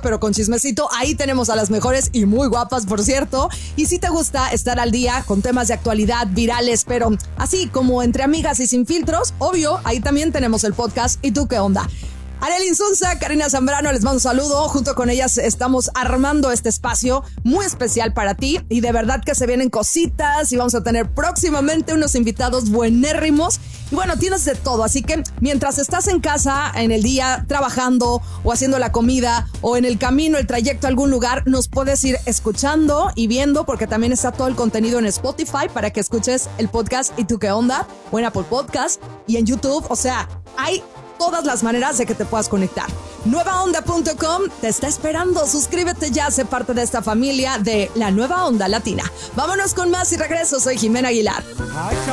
pero con chismecito. Ahí tenemos a las mejores y muy guapas, por cierto. Y si te gusta estar al día con temas de actualidad virales, pero así como entre amigas y sin filtros, obvio, ahí también tenemos el podcast ¿Y tú qué onda? Arely Insunza, Karina Zambrano, les mando un saludo. Junto con ellas estamos armando este espacio muy especial para ti. Y de verdad que se vienen cositas y vamos a tener próximamente unos invitados buenérrimos. Y bueno, tienes de todo. Así que mientras estás en casa, en el día, trabajando o haciendo la comida o en el camino, el trayecto a algún lugar, nos puedes ir escuchando y viendo porque también está todo el contenido en Spotify para que escuches el podcast ¿Y tú qué onda? O en Apple Podcast y en YouTube. O sea, hay todas las maneras de que te puedas conectar. Nuevaonda.com te está esperando. Suscríbete ya, sé parte de esta familia de la Nueva Onda Latina. Vámonos con más y regreso. Soy Jimena Aguilar.